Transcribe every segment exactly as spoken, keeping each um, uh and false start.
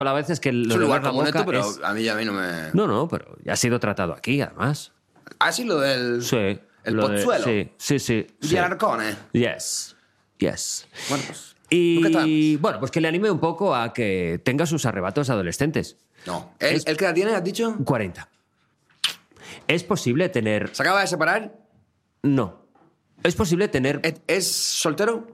La verdad es que lo Es un de lugar ver la como boca esto, pero es- a mí, a mí no me... No, no, pero ya ha sido tratado aquí, además. ¿Ah, sí, lo del... Sí. el lo de- Pozuelo? Sí, sí, sí. sí. ¿Y el Arcone? Yes. Yes. Bueno, pues... Y ¿qué tal? bueno, pues que le anime un poco a que tenga sus arrebatos adolescentes. No. ¿El, Es- ¿El que la tiene, has dicho? cuarenta. ¿Es posible tener...? ¿Se acaba de separar? No. ¿Es posible tener...? ¿Es, es soltero?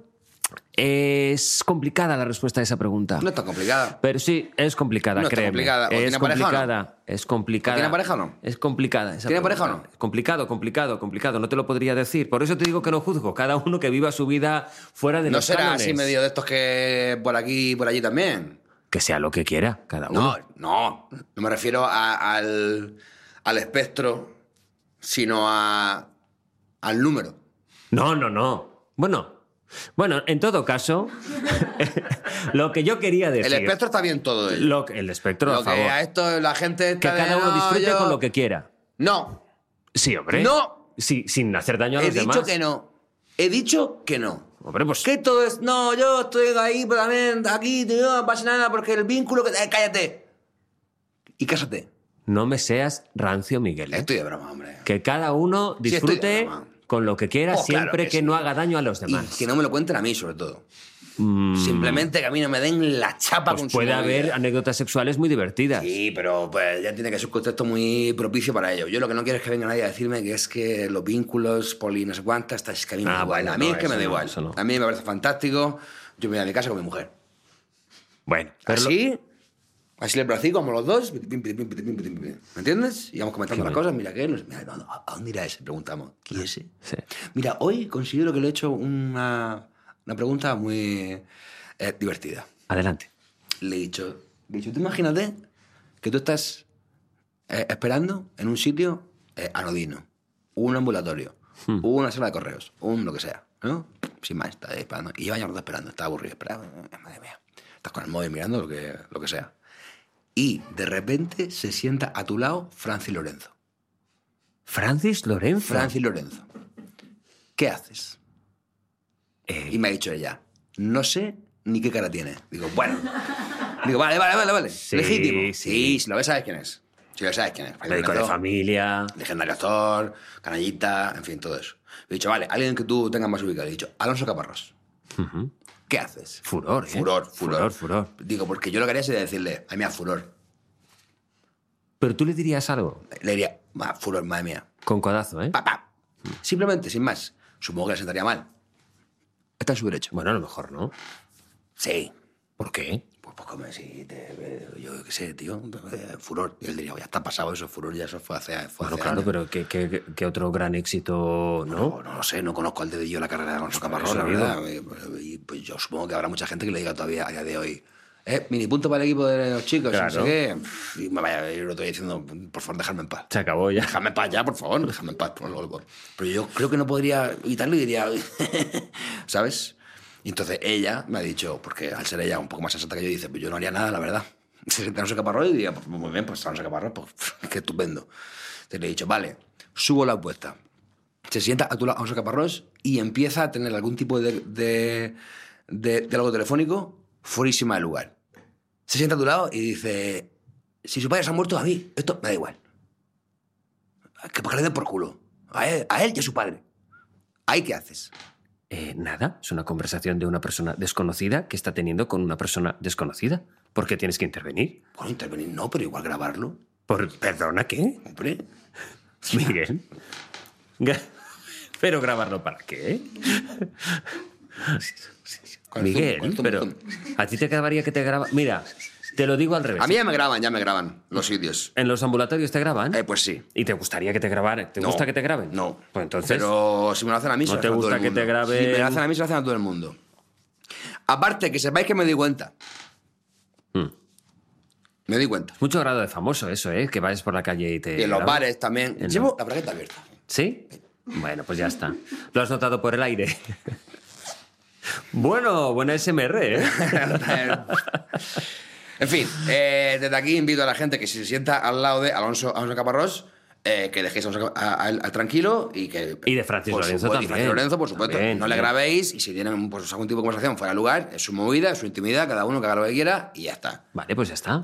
Es complicada la respuesta a esa pregunta. No es tan complicada. Pero sí, es complicada, No es tan créeme. complicada. ¿O Es tiene pareja o no? complicada, es complicada. ¿O tiene pareja o no? Es complicada esa ¿Tiene pregunta. pareja o no? Es complicado, complicado, complicado. No te lo podría decir. Por eso te digo que no juzgo. Cada uno que viva su vida fuera de ¿No los será cánones. así medio de estos que por aquí y por allí también? Que sea lo que quiera, cada uno. No, no. No me refiero a- al, al espectro, sino a, al número. No, no, no. Bueno, bueno, en todo caso, lo que yo quería decir... El espectro está bien todo ello. Lo que- el espectro, Lo a que favor. a esto la gente Que está de, cada uno "No, disfrute yo-". con lo que quiera. No, Sí, hombre. No. Sí, sin hacer daño a he los dicho demás. que no. He dicho que no. Hombre, pues... Que todo es... No, yo estoy ahí, pero también aquí, no pasa nada porque el vínculo... que eh, cállate. Y cásate. No me seas rancio, Miguel. ¿eh? Estoy de broma, hombre. Que cada uno Sí, estoy de disfrute broma. con lo que quiera, Oh, claro siempre que que sí. no haga daño a los Y demás. que no me lo cuenten a mí, sobre todo. Mm, Simplemente que a mí no me den la chapa pues con su puede movida. haber anécdotas sexuales muy divertidas. Sí, pero pues ya tiene que ser un contexto muy propicio para ello. Yo lo que no quiero es que venga nadie a decirme que es que los vínculos, poli, no sé cuántas, es que a mí me Ah, da igual. bueno, a mí no, es que eso me da no, igual. eso no. A mí me parece fantástico. Yo me voy a mi casa con mi mujer. Bueno, pero lo- Así, así el bracico, como los dos. pim, pim, pim, pim, pim, pim, pim. ¿Me entiendes? Y vamos comentando Qué las bien. cosas. Mira, ¿qué? No sé, mira, ¿a dónde- ¿a dónde irá ese? Preguntamos. ¿Quién es ese? sí. Mira, hoy considero que le he hecho una, una pregunta muy eh, divertida. Adelante. Le he dicho, le he dicho, tú imagínate que tú estás eh, esperando en un sitio eh, anodino, un ambulatorio, Hmm. una sala de correos, un lo que sea, ¿no? Sin más, estás ahí esperando. Y lleva ya rato esperando, está aburrido, esperando, madre mía. Estás con el móvil mirando lo que, lo que sea. Y de repente se sienta a tu lado Francis Lorenzo. Francis Lorenzo. Francis Lorenzo. ¿Qué haces? Eh, Y me ha dicho ella, no sé ni qué cara tiene. Digo, bueno. Digo, vale, vale, vale, vale. Sí, Legítimo. sí. Sí, si lo ves sabes quién es. Si lo sabes quién es. médico de Lorenzo, familia. legendario actor, canallita, en fin, todo eso. Le he dicho, vale, alguien que tú tengas más ubicado. Le he dicho, Alonso Caparrós. Ujú. ¿Qué haces? Furor, ¿eh? Furor, furor. Furor, furor. Digo, porque yo lo que haría sería decirle, ay, mía, furor. Pero tú le dirías algo. Le diría, va, furor, madre mía. Con codazo, ¿eh? Pa, pa. Simplemente, sin más. Supongo que le sentaría mal. Está en su derecho. Bueno, a lo mejor no. Sí. ¿Por qué? Pues, pues como si te, eh, yo qué sé, tío, eh, furor. Y él diría, ya está pasado eso, furor, ya eso fue hace, fue Bueno, hace claro, años. pero ¿qué, qué, qué otro gran éxito, no? No, no lo sé, no conozco al dedillo la carrera de Alonso Caparrós, eso la digo. verdad. Y, y, pues yo supongo que habrá mucha gente que le diga todavía a día de hoy, eh, mini punto para el equipo de los chicos, Claro. no sé qué. Y me vaya, yo lo estoy diciendo, por favor, dejadme en paz. Se acabó ya. Déjame en paz ya, por favor, déjame en paz. Por favor. Pero yo creo que no podría evitarlo y diría, ¿sabes? Y entonces ella me ha dicho, porque al ser ella un poco más sensata que yo, dice, pues yo no haría nada, la verdad. Se sienta Alonso Caparrós y diría, pues muy bien, pues Alonso Caparrós, pues qué estupendo. Entonces le he dicho, vale, subo la apuesta. Se sienta a tu lado Alonso Caparrós y empieza a tener algún tipo de, de, de, de algo telefónico fuerísima del lugar. Se sienta a tu lado y dice, si su padre se ha muerto, a mí, esto me da igual. Que porque le den por culo. A él, a él y a su padre. ¿Ahí qué haces? Eh, nada, es una conversación de una persona desconocida que está teniendo con una persona desconocida. ¿Por qué tienes que intervenir? Bueno, intervenir no, pero igual grabarlo. ¿Por perdona qué? Hombre. Miguel. Gra- ¿Pero grabarlo para qué? Con el zoom, Miguel, con el zoom, pero zoom. a ti te acabaría que te graba. Mira, te lo digo al revés. A mí ya me graban, ya me graban los sitios. ¿En los ambulatorios te graban? Eh, pues sí. ¿Y te gustaría que te grabaran? ¿Te No, gusta que te graben? No. Pues entonces. Pero si me lo hacen a mí, se ¿no lo te hacen a todo gusta el que mundo. te graben? Si me lo hacen a mí, se lo hacen a todo el mundo. Aparte, que sepáis que me doy cuenta. Hmm. Me doy cuenta. Mucho grado de famoso eso, ¿eh? Que vayas por la calle y te. Y en los graban. bares también. En Llevo la bragueta abierta. ¿Sí? Bueno, pues ya está. Lo has notado por el aire. Bueno, buena S M R, ¿eh? En fin, eh, desde aquí invito a la gente que si se sienta al lado de Alonso, Alonso Caparrós, eh, que dejéis a Alonso a, a él al tranquilo y que... Y de Francis por Lorenzo supuesto, y también. Francis Lorenzo, por supuesto. También, no le también. grabéis y si tienen pues, algún tipo de conversación fuera de lugar, es su movida, es su intimidad, cada uno que haga lo que quiera y ya está. Vale, pues ya está.